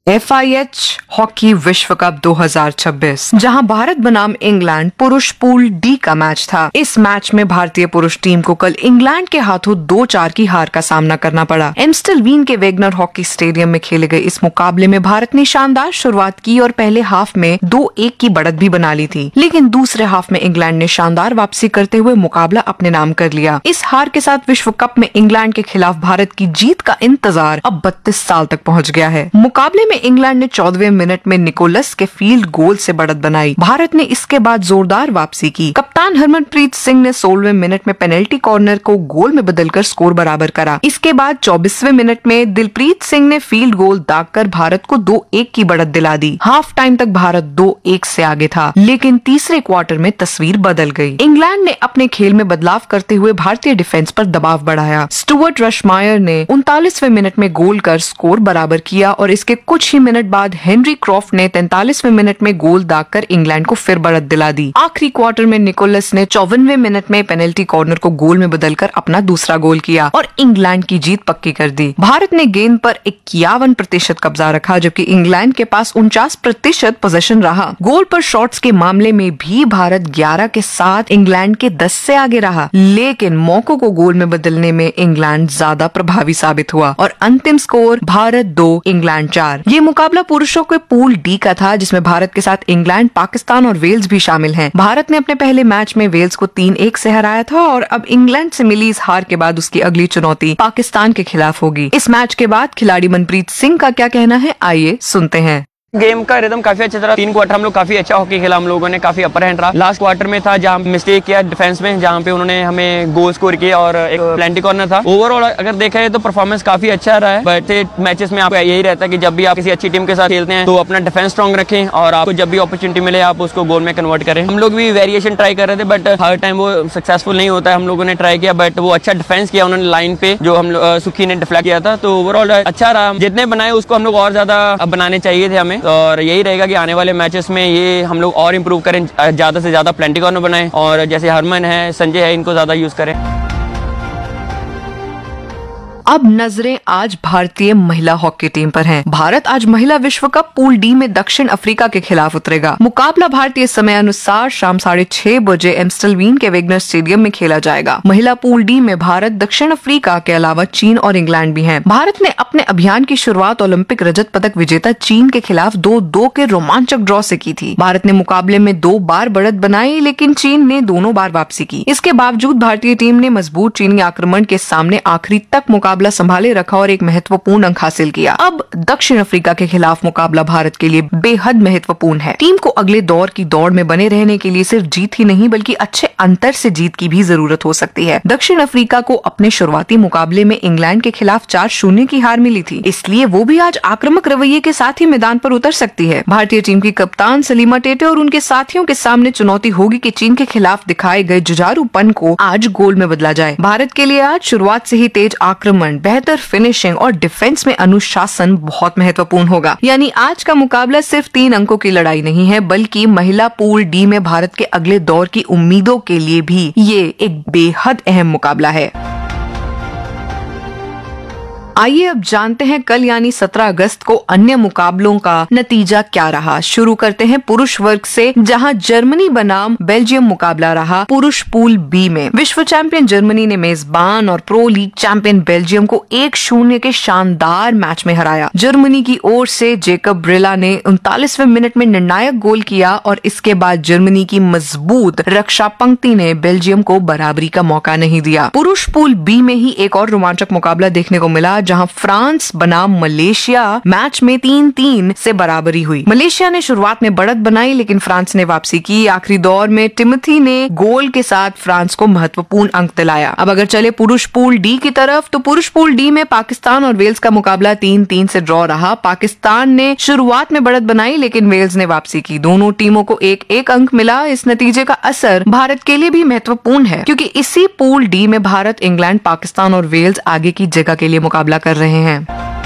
FIH hockey विश्व cup 2026, जहां भारत बनाम इंग्लैंड पुरुष पूल डी का मैच था। इस मैच में भारतीय पुरुष टीम को कल इंग्लैंड के हाथों 2-4 की हार का सामना करना पड़ा। एम्स्टलवीन के वेगनर हॉकी स्टेडियम में खेले गए इस मुकाबले में भारत ने शानदार शुरुआत की और पहले हाफ में 2-1 की बढ़त भी बना ली थी, लेकिन दूसरे हाफ में इंग्लैंड ने शानदार वापसी करते हुए मुकाबला अपने नाम कर लिया। इस हार के साथ विश्व कप में इंग्लैंड के खिलाफ भारत की जीत का इंतजार अब 32 साल तक पहुंच गया है। मुकाबले में इंग्लैंड ने 14वें मिनट में निकोलस के फील्ड गोल से बढ़त बनाई। भारत ने इसके बाद जोरदार वापसी की। कप्तान हरमनप्रीत सिंह ने 16वें मिनट में पेनल्टी कॉर्नर को गोल में बदलकर स्कोर बराबर करा। इसके बाद 24वें मिनट में दिलप्रीत सिंह ने फील्ड गोल दागकर भारत को 2-1 की बढ़त दिला दी। हाफ टाइम तक भारत 2-1 से आगे था, लेकिन तीसरे क्वार्टर में तस्वीर बदल गई। इंग्लैंड ने अपने खेल में बदलाव करते हुए भारतीय डिफेंस पर दबाव बढ़ाया। स्टुअर्ट रशमायर ने 39वें मिनट में गोल कर स्कोर बराबर किया और इसके कुछ ही मिनट बाद हेनरी क्रॉफ्ट ने 43वें मिनट में गोल दागकर इंग्लैंड को फिर बढ़त दिला दी। आखिरी क्वार्टर में निकोलस ने 54वें मिनट में पेनल्टी कॉर्नर को गोल में बदलकर अपना दूसरा गोल किया और इंग्लैंड की जीत पक्की कर दी। भारत ने गेंद पर 51% कब्जा रखा, जबकि इंग्लैंड के पास 49% पोजीशन रहा। गोल पर शॉट्स के मामले में भी भारत 11 के साथ इंग्लैंड के 10 से आगे रहा, लेकिन मौकों को गोल में बदलने में इंग्लैंड ज्यादा प्रभावी साबित हुआ और अंतिम स्कोर भारत 2 इंग्लैंड 4। ये मुकाबला पुरुषों के पूल डी का था, जिसमें भारत के साथ इंग्लैंड, पाकिस्तान और वेल्स भी शामिल हैं। भारत ने अपने पहले मैच में वेल्स को 3-1 से हराया था और अब इंग्लैंड से मिली इस हार के बाद उसकी अगली चुनौती पाकिस्तान के खिलाफ होगी। इस मैच के बाद खिलाड़ी मनप्रीत सिंह का क्या कहना है, आइए सुनते हैं। गेम का रिदम काफी अच्छा चला। 3 क्वार्टर हम लोग काफी अच्छा हॉकी खेला, हम लोगों ने काफी अपर हैंड रहा। लास्ट क्वार्टर में था जहां मिस्टेक किया डिफेंस में, जहां पे उन्होंने हमें गोल स्कोर किया और एक प्लेंटी कॉर्नर था। ओवरऑल अगर देखा जाए तो परफॉर्मेंस काफी अच्छा रहा है। बट मैचेस में आपको यही रहता है कि जब भी आप किसी अच्छी टीम के साथ खेलते हैं तो अपना डिफेंस स्ट्रॉन्ग रखें और आपको जब भी अपॉर्चुनिटी मिले आप उसको गोल में कन्वर्ट करें। हम लोग भी वेरिएशन ट्राई कर रहे थे, बट हर टाइम वो सक्सेसफुल नहीं होता है। हम लोगों ने ट्राई किया, बट वो अच्छा डिफेंस किया उन्होंने लाइन पे, जो हम सुखी ने डिफ्लेक्ट किया था। तो ओवरऑल अच्छा रहा। जितने बनाए उसको हम लोग और ज्यादा बनाने चाहिए थे हमें, और यही कि आने वाले मैचेस में ये हम लोग और इंप्रूव करें, ज्यादा से ज्यादा प्लेंटी कॉर्नर बनाएं और जैसे हरमन है, संजय है, इनको ज्यादा यूज करें। अब नजरें आज भारतीय महिला हॉकी टीम पर हैं। भारत आज महिला विश्व कप पूल डी में दक्षिण अफ्रीका के खिलाफ उतरेगा। मुकाबला भारतीय समय अनुसार शाम 6:30 बजे एम्स्टलवीन के वेगनर स्टेडियम में खेला जाएगा। महिला पूल डी में भारत, दक्षिण अफ्रीका के अलावा चीन और इंग्लैंड भी हैं। भारत ने अपने अभियान की शुरुआत ओलंपिक रजत पदक विजेता चीन के खिलाफ 2-2 के रोमांचक ड्रॉ से की थी। भारत ने मुकाबले में 2 बार बढ़त बनाई, लेकिन चीन ने दोनों बार वापसी की। इसके बावजूद भारतीय टीम ने मजबूत चीनी आक्रमण के सामने आखिरी तक मुकाबला संभाले रखा और एक महत्वपूर्ण अंक हासिल किया। अब दक्षिण अफ्रीका के खिलाफ मुकाबला भारत के लिए बेहद महत्वपूर्ण है। टीम को अगले दौर की दौड़ में बने रहने के लिए सिर्फ जीत ही नहीं बल्कि अच्छे अंतर से जीत की भी जरूरत हो सकती है। दक्षिण अफ्रीका को अपने शुरुआती मुकाबले में इंग्लैंड के खिलाफ 4-0 की हार मिली थी, इसलिए वो भी आज आक्रामक रवैये के साथ ही मैदान पर उतर सकती है। भारतीय टीम की कप्तान सलीमा टेटे और उनके साथियों के सामने चुनौती होगी कि चीन के खिलाफ दिखाए गए जुझारूपन को आज गोल में बदला जाए। भारत के लिए आज शुरुआत से ही तेज आक्रमण, बेहतर फिनिशिंग और डिफेंस में अनुशासन बहुत महत्वपूर्ण होगा। यानी आज का मुकाबला सिर्फ 3 अंकों की लड़ाई नहीं है, बल्कि महिला पूल डी में भारत के अगले दौर की उम्मीदों के लिए भी ये एक बेहद अहम मुकाबला है। आइए अब जानते हैं कल यानी 17 अगस्त को अन्य मुकाबलों का नतीजा क्या रहा। शुरू करते हैं पुरुष वर्ग से, जहां जर्मनी बनाम बेल्जियम मुकाबला रहा। पुरुष पूल बी में विश्व चैंपियन जर्मनी ने मेजबान और प्रो लीग चैंपियन बेल्जियम को 1-0 के शानदार मैच में हराया। जर्मनी की ओर से जेकब ब्रेला ने 39वें मिनट में निर्णायक गोल किया और इसके बाद जर्मनी की मजबूत रक्षा पंक्ति ने बेल्जियम को बराबरी का मौका नहीं दिया। पुरुष पूल बी में ही एक और रोमांचक मुकाबला देखने को मिला, जहां फ्रांस बनाम मलेशिया मैच में 3-3 से बराबरी हुई। मलेशिया ने शुरुआत में बढ़त बनाई, लेकिन फ्रांस ने वापसी की। आखिरी दौर में टिमोथी ने गोल के साथ फ्रांस को महत्वपूर्ण अंक दिलाया। अब अगर चले पुरुष पूल डी की तरफ, तो पुरुष पूल डी में पाकिस्तान और वेल्स का मुकाबला 3-3 से ड्रॉ रहा। पाकिस्तान ने शुरुआत में बढ़त बनाई, लेकिन वेल्स ने वापसी की। दोनों टीमों को 1-1 अंक मिला। इस नतीजे का असर भारत के लिए भी महत्वपूर्ण है, क्योंकि इसी पूल डी में भारत, इंग्लैंड, पाकिस्तान और वेल्स आगे की जगह के लिए मुकाबला कर रहे हैं।